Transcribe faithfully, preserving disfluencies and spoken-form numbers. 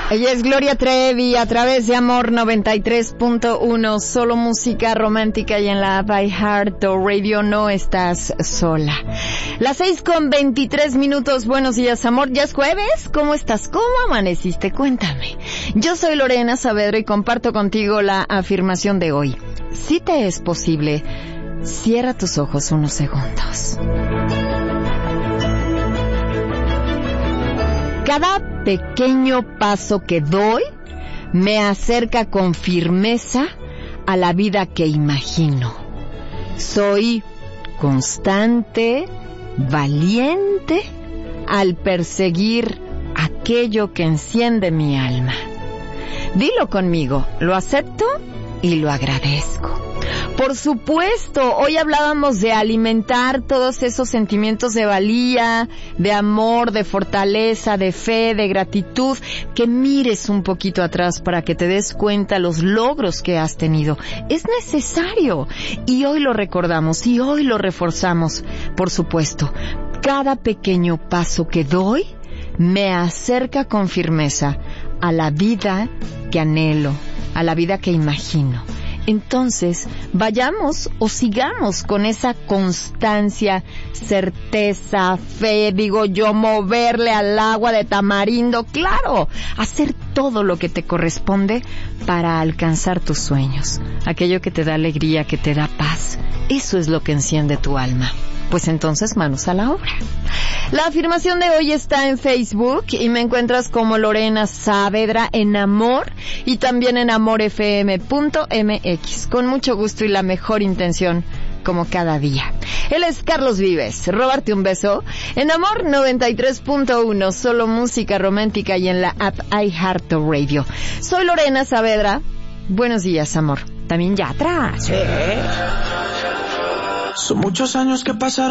Ella es Gloria Trevi a través de Amor noventa y tres punto uno, solo música romántica, y en la app iHeartRadio no estás sola. Las seis con veintitrés minutos, buenos días amor, ya es jueves, ¿cómo estás? ¿Cómo amaneciste? Cuéntame. Yo soy Lorena Saavedra y comparto contigo la afirmación de hoy. Si te es posible, cierra tus ojos unos segundos. Cada pequeño paso que doy me acerca con firmeza a la vida que imagino. Soy constante, valiente al perseguir aquello que enciende mi alma. Dilo conmigo, lo acepto y lo agradezco. Por supuesto, hoy hablábamos de alimentar todos esos sentimientos de valía, de amor, de fortaleza, de fe, de gratitud, que mires un poquito atrás para que te des cuenta los logros que has tenido. Es necesario. Y hoy lo recordamos y hoy lo reforzamos. Por supuesto, cada pequeño paso que doy me acerca con firmeza a la vida que anhelo, a la vida que imagino. Entonces, vayamos o sigamos con esa constancia, certeza, fe, digo yo, moverle al agua de tamarindo, claro, hacer todo lo que te corresponde para alcanzar tus sueños, aquello que te da alegría, que te da paz. Eso es lo que enciende tu alma. Pues entonces, manos a la obra. La afirmación de hoy está en Facebook y me encuentras como Lorena Saavedra en Amor y también en amor f m punto m x. Con mucho gusto y la mejor intención, como cada día. Él es Carlos Vives. Robarte un beso en Amor noventa y tres punto uno, solo música romántica, y en la app iHeartRadio. Soy Lorena Saavedra. Buenos días, amor. También ya atrás. ¿Eh? Son muchos años que pasaron.